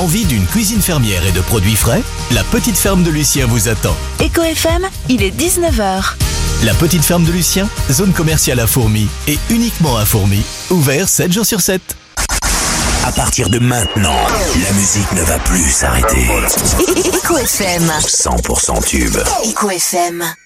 Envie d'une cuisine fermière et de produits frais? La petite ferme de Lucien vous attend. Éco FM, il est 19h. La petite ferme de Lucien, zone commerciale à Fourmies et uniquement à Fourmies, ouvert 7 jours sur 7. À partir de maintenant, la musique ne va plus s'arrêter. Éco FM. 100% tube. Éco FM.